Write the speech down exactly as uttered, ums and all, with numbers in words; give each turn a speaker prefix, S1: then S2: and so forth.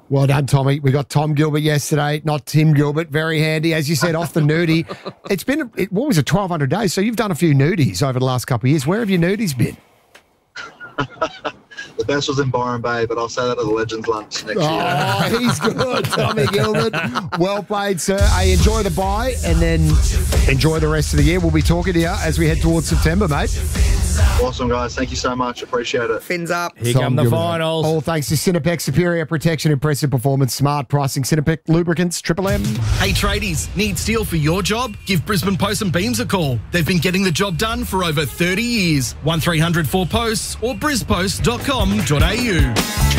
S1: Well done, Tommy. We got Tom Gilbert yesterday, not Tim Gilbert. Very handy, as you said, off the nudie. It's been, it, what was it, twelve hundred days? So you've done a few nudies over the last couple of years. Where have your nudies been?
S2: The best was in Byron Bay, but I'll say that at the Legends lunch next
S1: oh,
S2: year.
S1: Oh, he's good, Tommy Gilbert. Well played, sir. Hey, enjoy the bye and then enjoy the rest of the year. We'll be talking to you as we head towards September, mate.
S2: Awesome, guys. Thank you so much. Appreciate it.
S3: Fins up.
S4: Here
S1: Tom
S4: come the
S1: Gilbert.
S4: finals.
S1: All thanks to Cinepec. Superior protection, impressive performance, smart pricing. Cinepec Lubricants, Triple M.
S5: Hey tradies, need steel for your job? Give Brisbane Posts and Beams a call. They've been getting the job done for over thirty years. one three hundred four posts or brispost dot com dot a u.